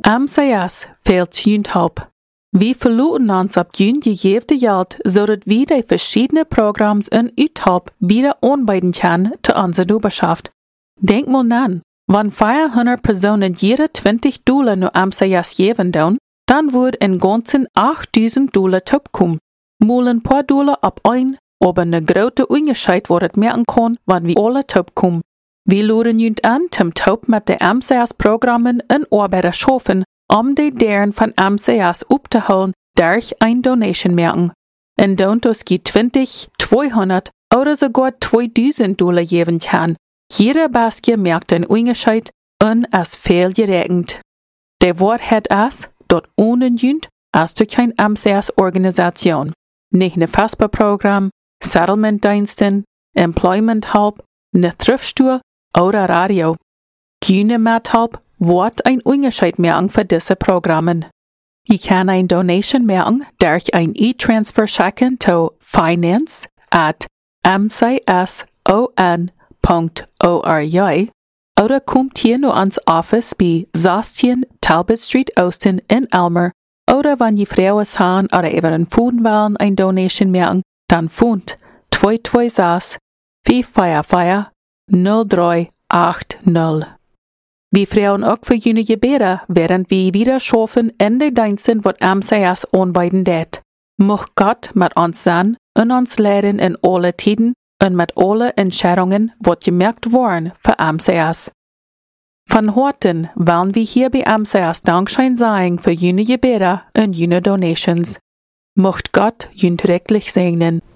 MCS fehlt Jündhelp. Wir verluten uns ab Jün gegeven Geld, zodat wir die verschiedenen Programme in Uthelp wieder anbieten können zu unserer Oberschaft. Denk mal nach, wenn 400 Personen jede $20 nur MCS geben doen, dann wird in ganzen $8.000 topkommen. Mal ein paar Dollar ab ein, aber eine große Unterschied wird merken kann, wenn wir alle topkommen. Wir laden Jünd an, zum Top mit den MCS-Programmen in Arbeit schaffen, die deren von MCS aufzuholen, durch ein Donation merken. In Dontos geht 20, 200 oder sogar $2.000 geben kann. Jeder Basket merkt einen Unterschied und es fehlt gerechnet. Der Wort hat es, dort ohne Jünd, als du kein MCS-Organisation. Nicht ein FASPA-Programm, Settlement-Diensten, Employment-Help, eine Thriftstore oder Radio. Keine Mithelp wird ein Unterschied merken für diese Programme. Ich kann ein Donation merken durch ein E-Transfer schicken zu finance@mcson.org oder kommt hier nur ans Office bei 16 Talbot Street Austin in Elmer oder wenn die Frauen haben oder über einen Phone wollen ein Donation merken, dann phont 226 544 0380. Wir freuen auch für jene Gebete, während wir wieder schaffen in den Diensten, was MCS anbieten wird. Möcht Gott mit uns sein und uns leiden in alle Tiden und mit alle Entscheidungen, was gemerkt worden für MCS. Von heute wollen wir hier bei MCS Dankschein sagen für jene Gebete und jene Donations. Möcht Gott jünd rechtlich segnen.